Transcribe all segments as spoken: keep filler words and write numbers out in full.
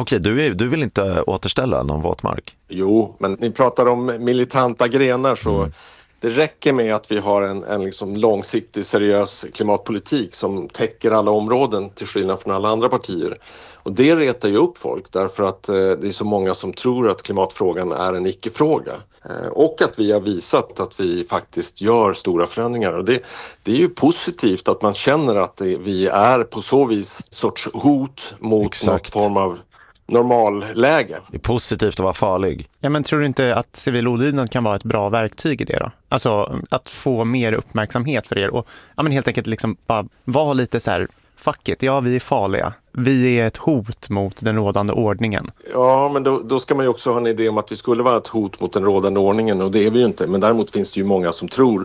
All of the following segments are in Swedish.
okej, du, är, du vill inte återställa någon våtmark? Jo, men ni pratar om militanta grenar så Mm. det räcker med att vi har en, en liksom långsiktig seriös klimatpolitik som täcker alla områden till skillnad från alla andra partier. Och det retar ju upp folk därför att eh, det är så många som tror att klimatfrågan är en icke-fråga. Eh, och att vi har visat att vi faktiskt gör stora förändringar. Och det, det är ju positivt att man känner att det, vi är på så vis sorts hot mot Exakt. någon form av normalläge. Det är positivt att vara farlig. Ja, men tror du inte att civil olydnad kan vara ett bra verktyg i det då? Alltså att få mer uppmärksamhet för er och ja, men helt enkelt liksom bara vara lite så här, fuck it, ja vi är farliga. Vi är ett hot mot den rådande ordningen. Ja, men då, då ska man ju också ha en idé om att vi skulle vara ett hot mot den rådande ordningen och det är vi ju inte. Men däremot finns det ju många som tror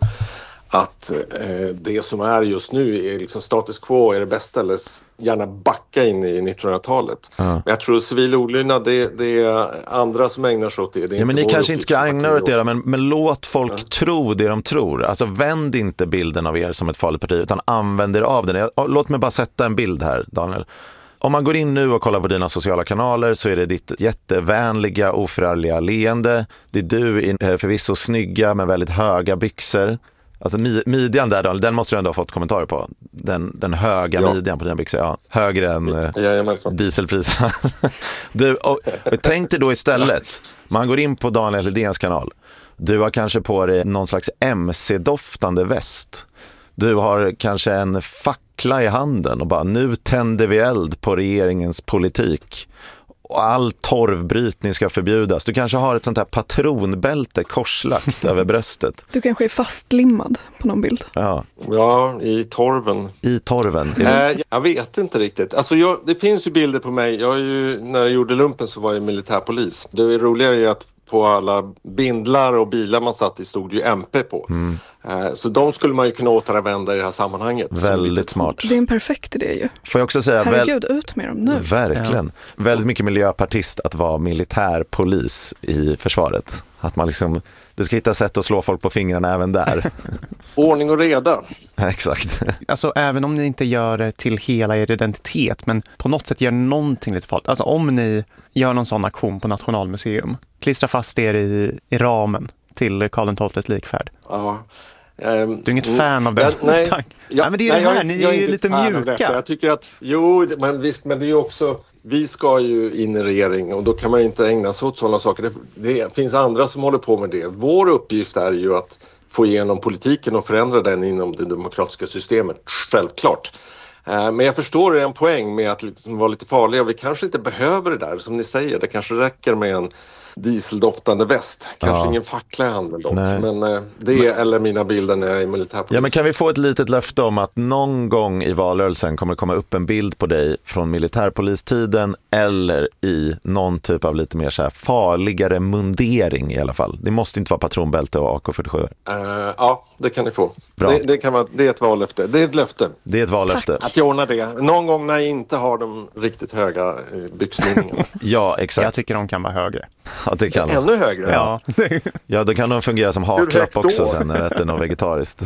att eh, det som är just nu är liksom status quo är det bästa eller gärna backa in i nittonhundratalet. Ja. Men jag tror civil olydnad det, det är andra som ägnar sig åt det. det är Ja, men ni kanske inte ska ägna er åt det, men, men låt folk ja. tro det de tror. Alltså vänd inte bilden av er som ett farligt parti utan använd er av den. Låt mig bara sätta en bild här, Daniel. Om man går in nu och kollar på dina sociala kanaler så är det ditt jättevänliga, oförargliga leende. Det är du förvisso snygga med väldigt höga byxor. Alltså midjan där, Daniel, den måste du ändå ha fått kommentarer på. Den, den höga ja. midjan på dina byxor, ja. Högre än eh, dieselpriserna. Du, och, tänk dig då istället, man går in på Daniel Hedéns kanal. Du har kanske på dig någon slags M C-doftande väst. Du har kanske en fackla i handen och bara, nu tänder vi eld på regeringens politik. Och all torvbrytning ska förbjudas. Du kanske har ett sånt här patronbälte korslagt över bröstet. Du kanske är fastlimmad på någon bild. Ja, ja i torven. I torven. Äh, jag vet inte riktigt. Alltså jag, det finns ju bilder på mig. Jag är ju, när jag gjorde lumpen så var jag militärpolis. Det är roliga är att på alla bindlar och bilar man satt i stod ju M P på. Mm. Så de skulle man ju kunna återanvända i det här sammanhanget. Väldigt smart. Det är en perfekt idé ju. Får jag också säga, herregud, väl... ut med dem nu. Verkligen. Ja. Väldigt mycket miljöpartist att vara militärpolis i försvaret. Att man liksom, du ska hitta sätt att slå folk på fingrarna även där. Ordning och reda. Exakt. Alltså även om ni inte gör det till hela er identitet, men på något sätt gör någonting lite farligt. Alltså om ni gör någon sån aktion på Nationalmuseum, klistra fast er i, i ramen till Karl den tolftes likfärd. Ja. Um, du är inget fan av det? Nej, ja, ja, men det är nej, det här, jag, ni jag är ju lite mjuka. Jag tycker att, jo, men visst, men det är ju också, vi ska ju in i regering och då kan man ju inte ägna sig åt sådana saker. Det, det finns andra som håller på med det. Vår uppgift är ju att få igenom politiken och förändra den inom det demokratiska systemet, självklart. Men jag förstår en poäng med att liksom vara lite farliga. Vi kanske inte behöver det där, som ni säger. Det kanske räcker med en dieseldoftande väst. Kanske ja. ingen fackla i handen dock. Nej. Men eh, det är, men, eller mina bilder när jag är militärpolis. Ja, men kan vi få ett litet löfte om att någon gång i valrörelsen kommer det komma upp en bild på dig från militärpolistiden eller i någon typ av lite mer så här farligare mundering i alla fall. Det måste inte vara patronbälte och A K fyrtiosju. Uh, ja, det kan ni få. Bra. Det, det, kan vara, det är ett vallöfte. Det är ett löfte. Det är ett vallöfte. Tack. Att jag ordnar det. Någon gång när jag inte har de riktigt höga byxlinjerna. Ja, exakt. Jag tycker de kan vara högre. Ja, det kan Ännu de. högre? Ja. Ja, då kan de fungera som haklapp också sen när det är något vegetariskt.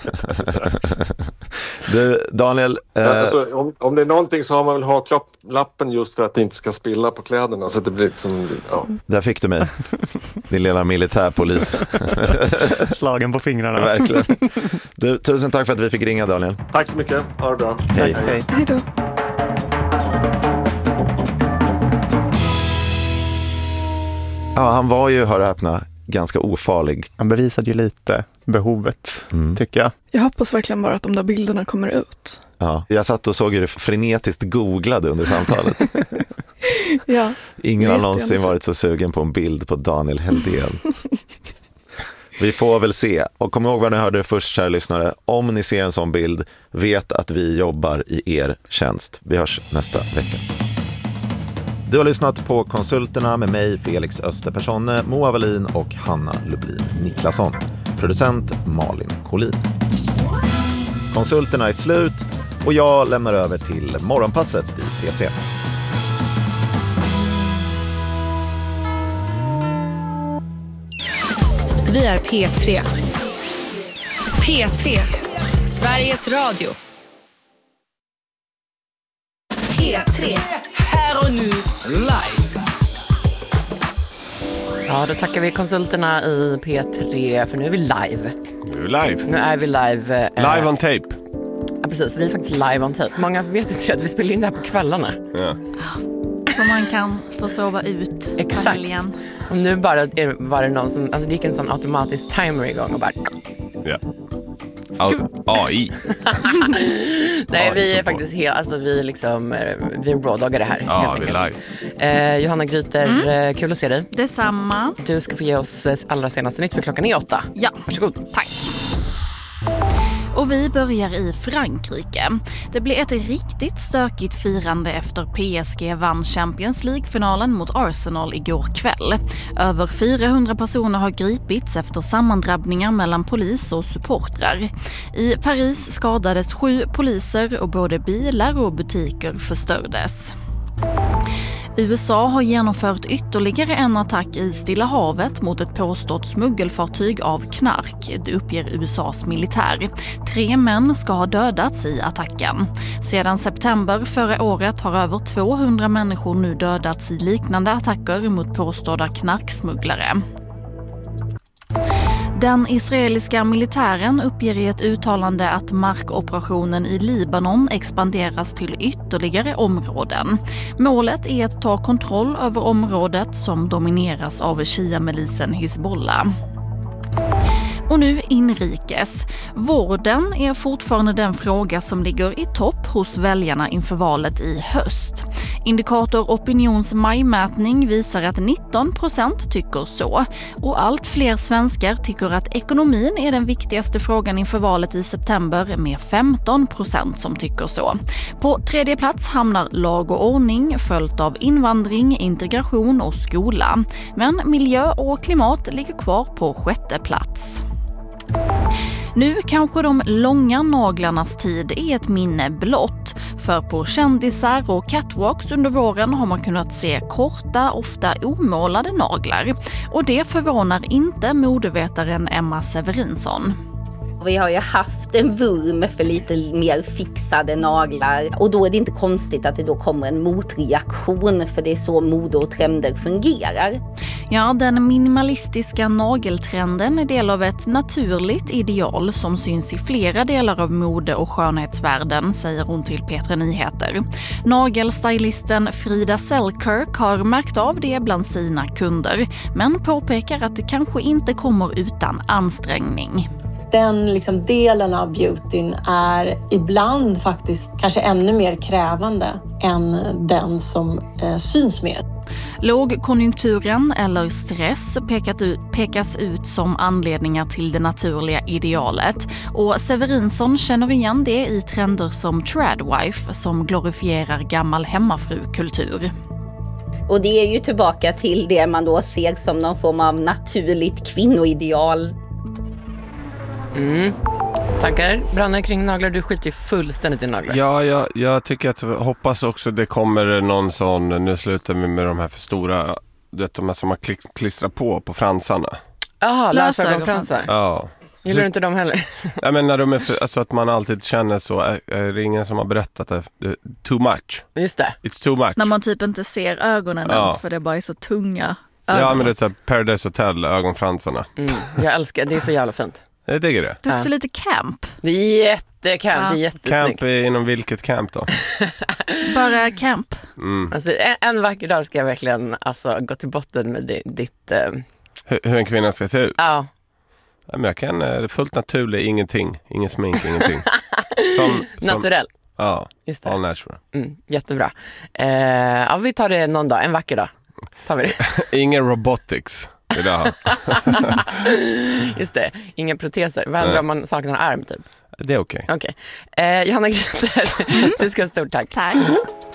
Du, Daniel... Eh... Alltså, om, om det är någonting så har man väl haklappen just för att det inte ska spilla på kläderna. Så att det blir liksom... Ja. Där fick du mig. Din lilla militärpolis. Slagen på fingrarna. Verkligen. Du, tusen tack för att vi fick ringa, Daniel. Tack så mycket. Ha det bra. Hej. Hej. Hej då. Ja, han var ju, hör och öppna, ganska ofarlig. Han bevisade ju lite behovet, mm. tycker jag. Jag hoppas verkligen bara att de där bilderna kommer ut. Ja, jag satt och såg hur det frenetiskt googlade under samtalet. Ja, ingen har någonsin varit så sugen på en bild på Daniel Hedén. Vi får väl se. Och kom ihåg vad ni hörde först, kära lyssnare. Om ni ser en sån bild, vet att vi jobbar i er tjänst. Vi hörs nästa vecka. Du har lyssnat på Konsulterna med mig, Felix Österpersonne, Moa Wallin och Hanna Lublin Niklasson. Producent Malin Collin. Konsulterna är slut och jag lämnar över till morgonpasset i P tre. Vi är P tre. P tre. Sveriges Radio. P tre. här och nu, live. Ja, då tackar vi konsulterna i P tre, för nu är vi live. Nu är vi live. Nu är vi live. Eh, live on tape. Ja, precis. Vi är faktiskt live on tape. Många vet inte att vi spelar in det här på kvällarna. Ja. Så man kan få sova ut. Exakt. Helgen. Och nu bara är, var det någon som, alltså det gick en sån automatisk timer igång och bara... Ja. A I. Nej, ja, vi är faktiskt helt, alltså vi är liksom, vi är rådagare här. Ja, vi är live. Eh, Johanna Gryter, mm. kul att se dig. Detsamma. Du ska få ge oss allra senaste nytt för klockan är åtta. Ja. Varsågod. Tack. Och vi börjar i Frankrike. Det blir ett riktigt stökigt firande efter P S G vann Champions League-finalen mot Arsenal igår kväll. Över fyrahundra personer har gripits efter sammandrabbningar mellan polis och supportrar. I Paris skadades sju poliser och både bilar och butiker förstördes. U S A har genomfört ytterligare en attack i Stilla havet mot ett påstått smuggelfartyg av knark, det uppger U S A:s militär. Tre män ska ha dödats i attacken. Sedan september förra året har över tvåhundra människor nu dödats i liknande attacker mot påstådda knarksmugglare. Den israeliska militären uppger i ett uttalande att markoperationen i Libanon expanderas till ytterligare områden. Målet är att ta kontroll över området som domineras av Shia-milisen Hizbollah. Och nu inrikes. Vården är fortfarande den fråga som ligger i topp hos väljarna inför valet i höst. Indikator Opinions majmätning visar att nitton procent tycker så. Och allt fler svenskar tycker att ekonomin är den viktigaste frågan inför valet i september med femton procent som tycker så. På tredje plats hamnar lag och ordning följt av invandring, integration och skola. Men miljö och klimat ligger kvar på sjätte plats. Nu kanske de långa naglarnas tid är ett minne blott. För på kändisar och catwalks under våren har man kunnat se korta, ofta omålade naglar. Och det förvånar inte modevetaren Emma Severinsson. Vi har ju haft en vurm för lite mer fixade naglar och då är det inte konstigt att det då kommer en motreaktion, för det är så mode och trender fungerar. Ja, den minimalistiska nageltrenden är del av ett naturligt ideal som syns i flera delar av mode- och skönhetsvärlden, säger hon till P tre Nyheter. Nagelstylisten Frida Selkirk har märkt av det bland sina kunder, men påpekar att det kanske inte kommer utan ansträngning. Den liksom delen av beautyn är ibland faktiskt kanske ännu mer krävande än den som eh, syns mer. Lågkonjunkturen eller stress pekat ut, pekas ut som anledningar till det naturliga idealet. Och Severinsson känner igen det i trender som tradwife som glorifierar gammal hemmafrukultur. Och det är ju tillbaka till det man då ser som någon form av naturligt kvinnoideal. Mm. Tankar, brannar kring naglar? Du skiter ju fullständigt i naglar. Ja, jag, jag tycker att hoppas också det kommer någon sån, nu slutar vi med de här för stora, det de här som man klistrar på på fransarna. Jaha, lösögonfransar. Ja. Gillar du inte dem heller? Ja, men när de är för, alltså att man alltid känner så, är, är det ingen som har berättat det, too much. Just det. It's too much. När man typ inte ser ögonen ja. ens för det bara är så tunga ögon. Ja, men det är så här Paradise Hotel, ögonfransarna. Mm, jag älskar, det är så jävla fint. Jag tycker det. Det är också ja. lite camp. Det är jättecamp, ja. det är jättesnyggt. Camp är inom vilket camp då? Bara camp. Mm. Alltså, en, en vacker dag ska jag verkligen alltså, gå till botten med ditt... ditt uh... hur, hur en kvinna ska se ut? Ja. Ja, men jag kan, det är fullt naturligt, ingenting. Ingen smink, ingenting. Som, som, Naturell. Ja, just det. All natural. Mm, jättebra. Uh, ja, vi tar det någon dag, en vacker dag. Tar vi det. Ingen robotics. Just det, inga proteser. Vad händer om man saknar en arm typ? Det är okej. Okay. Okay. Eh, Johanna Gryter, du ska ha stort tack. Tack.